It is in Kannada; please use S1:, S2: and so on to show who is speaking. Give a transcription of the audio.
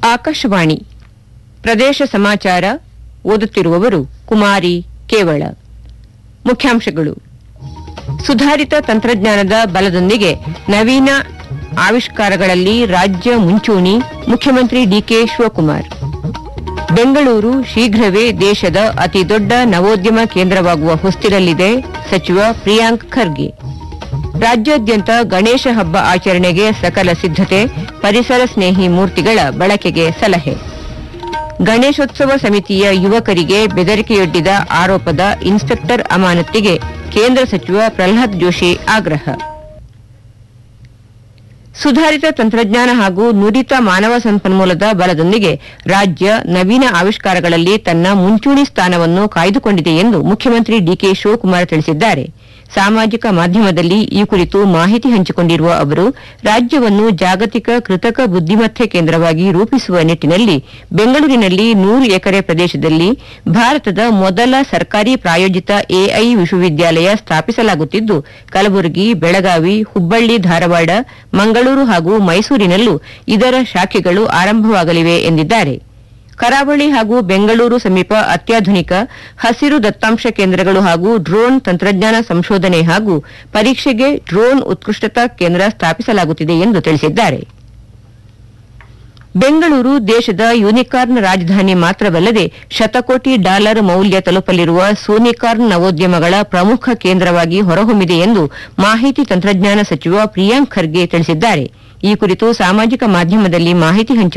S1: ಆಕಾಶವಾಣಿ ಪ್ರದೇಶ ಸಮಾಚಾರ ಓದುತ್ತಿರುವವರು ಕುಮಾರಿ ಕೇವಳ. ಮುಖ್ಯಾಂಶಗಳು: ಸುಧಾರಿತ ತಂತ್ರಜ್ಞಾನದ ಬಲದೊಂದಿಗೆ ನವೀನ ಆವಿಷ್ಕಾರಗಳಲ್ಲಿ ರಾಜ್ಯ ಮುಂಚೂಣಿ, ಮುಖ್ಯಮಂತ್ರಿ ಡಿಕೆ ಶಿವಕುಮಾರ್. ಬೆಂಗಳೂರು ಶೀಘ್ರವೇ ದೇಶದ ಅತಿದೊಡ್ಡ ನವೋದ್ಯಮ ಕೇಂದ್ರವಾಗುವ ಹೊಸ್ತಿಲಲ್ಲಿದೆ, ಸಚಿವ ಪ್ರಿಯಾಂಕ್ ಖರ್ಗೆ. ರಾಜ್ಯಾದ್ಯಂತ ಗಣೇಶ ಹಬ್ಬ ಆಚರಣೆಗೆ ಸಕಲ ಸಿದ್ದತೆ, ಪರಿಸರ ಸ್ನೇಹಿ ಮೂರ್ತಿಗಳ ಬಳಕೆಗೆ ಸಲಹೆ. ಗಣೇಶೋತ್ಸವ ಸಮಿತಿಯ ಯುವಕರಿಗೆ ಬೆದರಿಕೆಯೊಡ್ಡಿದ ಆರೋಪದ ಇನ್ಸ್ಪೆಕ್ಟರ್ ಅಮಾನತಿಗೆ ಕೇಂದ್ರ ಸಚಿವ ಪ್ರಹ್ಲಾದ್ ಜೋಶಿ ಆಗ್ರಹ. ಸುಧಾರಿತ ತಂತ್ರಜ್ಞಾನ ಹಾಗೂ ನುರಿತ ಮಾನವ ಸಂಪನ್ಮೂಲದ ಬಲದೊಂದಿಗೆ ರಾಜ್ಯ ನವೀನ ಆವಿಷ್ಕಾರಗಳಲ್ಲಿ ತನ್ನ ಮುಂಚೂಣಿ ಸ್ಥಾನವನ್ನು ಕಾಯ್ದುಕೊಂಡಿದೆ ಎಂದು ಮುಖ್ಯಮಂತ್ರಿ ಡಿಕೆ ಶಿವಕುಮಾರ್ ತಿಳಿಸಿದ್ದಾರೆ. ಸಾಮಾಜಿಕ ಮಾಧ್ಯಮದಲ್ಲಿ ಈ ಕುರಿತು ಮಾಹಿತಿ ಹಂಚಿಕೊಂಡಿರುವ ಅವರು, ರಾಜ್ಯವನ್ನು ಜಾಗತಿಕ ಕೃತಕ ಬುದ್ದಿಮತ್ತೆ ಕೇಂದ್ರವಾಗಿ ರೂಪಿಸುವ ನಿಟ್ಟಿನಲ್ಲಿ ಬೆಂಗಳೂರಿನಲ್ಲಿ 100 ಎಕರೆ ಪ್ರದೇಶದಲ್ಲಿ ಭಾರತದ ಮೊದಲ ಸರ್ಕಾರಿ ಪ್ರಾಯೋಜಿತ ಎಐ ವಿಶ್ವವಿದ್ಯಾಲಯ ಸ್ಥಾಪಿಸಲಾಗುತ್ತಿದ್ದು, ಕಲಬುರಗಿ, ಬೆಳಗಾವಿ, ಹುಬ್ಬಳ್ಳಿ, ಧಾರವಾಡ, ಮಂಗಳೂರು ಹಾಗೂ ಮೈಸೂರಿನಲ್ಲೂ ಇದರ ಶಾಖೆಗಳು ಆರಂಭವಾಗಲಿವೆ ಎಂದಿದ್ದಾರೆ. ಕರಾವಳಿ ಹಾಗೂ ಬೆಂಗಳೂರು ಸಮೀಪ ಅತ್ಯಾಧುನಿಕ ಹಸಿರು ದತ್ತಾಂಶ ಕೇಂದ್ರಗಳು ಹಾಗೂ ಡ್ರೋನ್ ತಂತ್ರಜ್ಞಾನ ಸಂಶೋಧನೆ ಹಾಗೂ ಪರೀಕ್ಷೆಗೆ ಡ್ರೋನ್ ಉತ್ಕೃಷ್ಟತಾ ಕೇಂದ್ರ ಸ್ಥಾಪಿಸಲಾಗುತ್ತಿದೆ ಎಂದು ತಿಳಿಸಿದ್ದಾರೆ. ಬೆಂಗಳೂರು ದೇಶದ ಯೂನಿಕಾರ್ನ್ ರಾಜಧಾನಿ ಮಾತ್ರವಲ್ಲದೆ ಶತಕೋಟಿ ಡಾಲರ್ ಮೌಲ್ಯ ತಲುಪಲಿರುವ ಸೂನಿಕಾರ್ನ್ ನವೋದ್ಯಮಗಳ ಪ್ರಮುಖ ಕೇಂದ್ರವಾಗಿ ಹೊರಹೊಮ್ಮಿದೆ ಎಂದು ಮಾಹಿತಿ ತಂತ್ರಜ್ಞಾನ ಸಚಿವ ಪ್ರಿಯಾಂಕ್ ಖರ್ಗೆ ತಿಳಿಸಿದ್ದಾರೆ. ಈ ಕುರಿತು ಸಾಮಾಜಿಕ ಮಾಧ್ಯಮದಲ್ಲಿ ಮಾಹಿತಿ